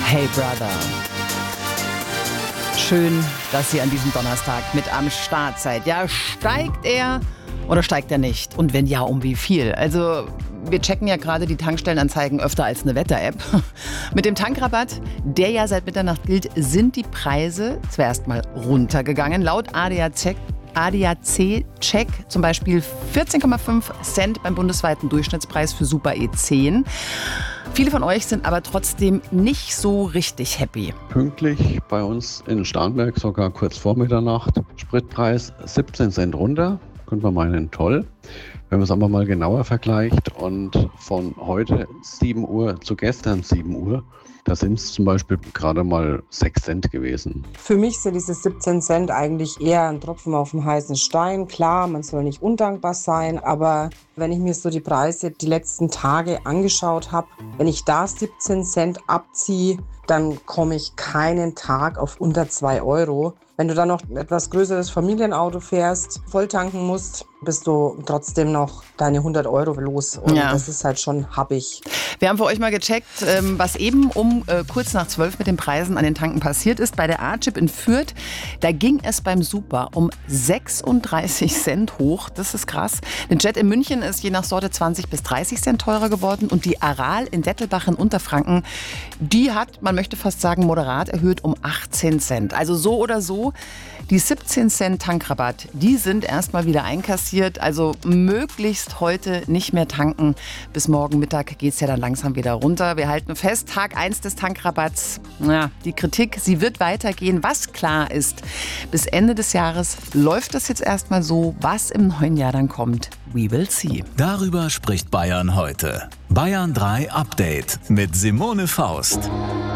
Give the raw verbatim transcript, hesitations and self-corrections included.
Hey Brother. Schön, dass ihr an diesem Donnerstag mit am Start seid. Ja, steigt er oder steigt er nicht? Und wenn ja, um wie viel? Also wir checken ja gerade die Tankstellenanzeigen öfter als eine Wetter-App. Mit dem Tankrabatt, der ja seit Mitternacht gilt, sind die Preise zuerst mal runtergegangen. Laut A D A C A D A C-Check zum Beispiel vierzehn Komma fünf Cent beim bundesweiten Durchschnittspreis für Super E zehn. Viele von euch sind aber trotzdem nicht so richtig happy. Pünktlich bei uns in Starnberg, sogar kurz vor Mitternacht, Spritpreis siebzehn Cent runter. Könnte man meinen, toll. Wenn man es aber mal genauer vergleicht und von heute sieben Uhr zu gestern sieben Uhr, da sind es zum Beispiel gerade mal sechs Cent gewesen. Für mich sind diese siebzehn Cent eigentlich eher ein Tropfen auf dem heißen Stein. Klar, man soll nicht undankbar sein, aber wenn ich mir so die Preise die letzten Tage angeschaut habe, wenn ich da siebzehn Cent abziehe, dann komme ich keinen Tag auf unter zwei Euro. Wenn du dann noch ein etwas größeres Familienauto fährst, volltanken musst, bist du trotzdem noch deine hundert Euro los. Und ja. Das ist halt schon happig. Wir haben für euch mal gecheckt, was eben um äh, kurz nach zwölf mit den Preisen an den Tanken passiert ist. Bei der A-Chip in Fürth, da ging es beim Super um sechsunddreißig Cent hoch. Das ist krass. Der Jet in München ist je nach Sorte zwanzig bis dreißig Cent teurer geworden. Und die Aral in Dettelbach in Unterfranken, die hat, man möchte fast sagen, moderat erhöht um achtzehn Cent. Also so oder so, die siebzehn Cent Tankrabatt, die sind erstmal wieder einkassiert. Also möglichst heute nicht mehr tanken. Bis morgen Mittag geht es ja dann langsam wieder runter. Wir halten fest, Tag eins des Tankrabatts. Ja, die Kritik, sie wird weitergehen. Was klar ist, bis Ende des Jahres läuft das jetzt erstmal so. Was im neuen Jahr dann kommt, we will see. Darüber spricht Bayern heute. Bayern drei Update mit Simone Faust.